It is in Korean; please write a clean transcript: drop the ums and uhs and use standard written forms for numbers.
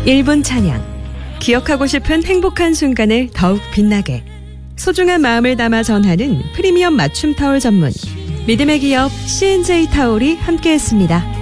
1분 찬양. 기억하고 싶은 행복한 순간을 더욱 빛나게. 소중한 마음을 담아 전하는 프리미엄 맞춤 타올 전문 믿음의 기업 C&J 타올이 함께했습니다.